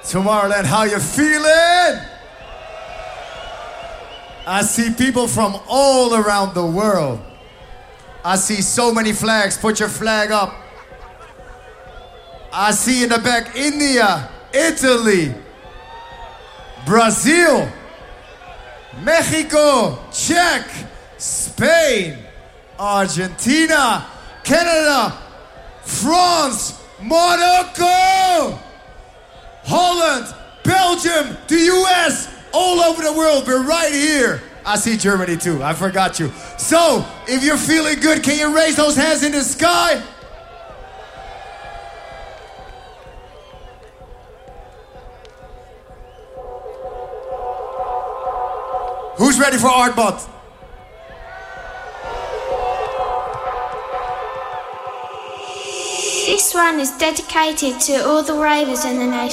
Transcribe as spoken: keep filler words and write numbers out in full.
Tomorrowland, how you feeling? I see people from all around the world. I see so many flags. Put your flag up. I see in the back India, Italy, Brazil, Mexico, Czech, Spain, Argentina, Canada, France, Monaco, Holland, Belgium, the U S, all over the world. We're right here. I see Germany too. I forgot you. So, if you're feeling good, can you raise those hands in the sky? Who's ready for Artbot? This one is dedicated to all the ravers in the nation.